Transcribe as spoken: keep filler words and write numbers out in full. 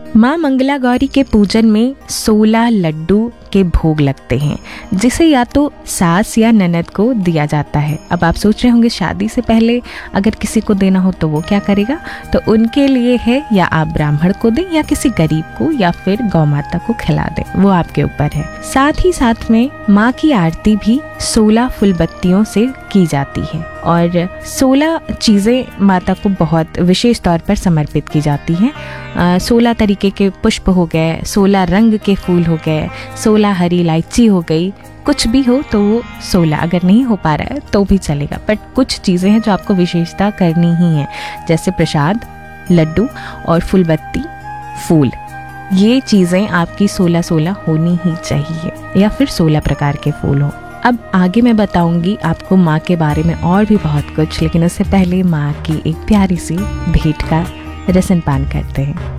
माँ मंगला गौरी के पूजन में सोलह लड्डू के भोग लगते हैं, जिसे या तो सास या ननद को दिया जाता है। अब आप सोच रहे होंगे शादी से पहले अगर किसी को देना हो तो वो क्या करेगा, तो उनके लिए है या आप ब्राह्मण को दें या किसी गरीब को या फिर गौ माता को खिला दें, वो आपके ऊपर है। साथ ही साथ में माँ की आरती भी सोलह फूल बत्तियों से की जाती है और सोलह चीज़ें माता को बहुत विशेष तौर पर समर्पित की जाती हैं। सोलह तरीके के पुष्प हो गए, सोलह रंग के फूल हो गए, सोलह हरी इलायची हो गई, कुछ भी हो तो वो सोलह, अगर नहीं हो पा रहा है तो भी चलेगा, बट कुछ चीज़ें हैं जो आपको विशेषता करनी ही है, जैसे प्रसाद, लड्डू और फूलबत्ती, फूल। ये चीज़ें आपकी सोलह सोलह होनी ही चाहिए या फिर सोलह प्रकार के फूल हो। अब आगे मैं बताऊंगी आपको माँ के बारे में और भी बहुत कुछ, लेकिन उससे पहले माँ की एक प्यारी सी भेंट का रसन पान करते हैं।